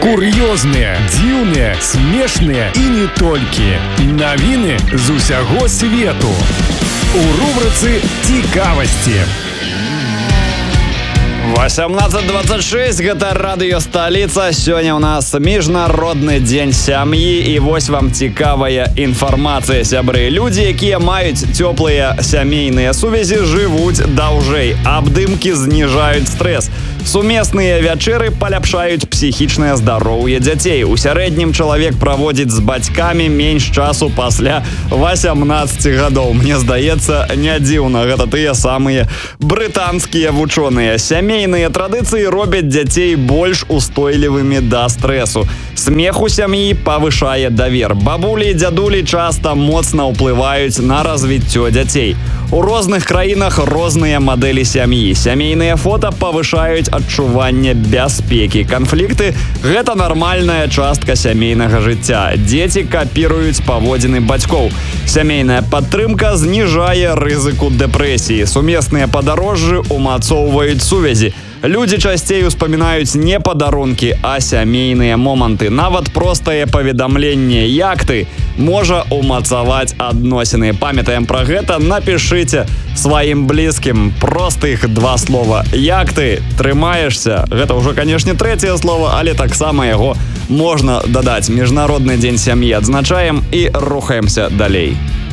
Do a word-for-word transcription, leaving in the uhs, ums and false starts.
Кур'ёзныя, дзіўныя, смешныя і не толькі. Навіны з усяго свету. У рубрыцы «Цікавасці». восемнадцать двадцать шесть, гэта радыё «Сталіца». Сёння ў нас міжнародны дзень сям'і, і вось вам цікавая інфармацыя, сябры. Людзі, якія маюць цёплыя сямейныя сувязі, жывуць даўжэй. Абдымкі зніжаюць стрэс. Сумесныя вячэры паляпшаюць псіхічнае здароўе дзяцей. У сярэднім чалавек праводзіць з бацькамі менш часу пасля восемнадцати гадоў. Мне здаецца, не дзіўна, гэта тыя самыя брытанскія вучоныя. Сямейныя традыцыі робяць дзяцей больш устойлівымі да стрэсу. Смех у сям'і павышае давер. Бабулі і дзядулі часта моцна ўплываюць на развіццё дзяцей. У розных краінах розныя мадэлі сям'і. Сямейныя фота павышаюць адчуванне бяспекі. Канфлікты – гэта нармальная частка сямейнага жыцця. Дзеці капіруюць паводзіны бацькоў. Сямейная падтрымка зніжае рызыку дэпрэсіі. Сумесныя падарожжы умацоўваюць сувязі. Людзі часцей успамінаюць не падарункі, а сямейныя моманты. Нават простае паведамленне «Як ты?» можа умацаваць адносіны. Памятаем пра гэта, напішыце сваім блізкім простых два слова. «Як ты? Трымаешся?» Гэта ўжо, канешне, трэцяе слова, але таксама яго можна дадаць. Міжнародны дзень сям'і адзначаем і рухаемся далей.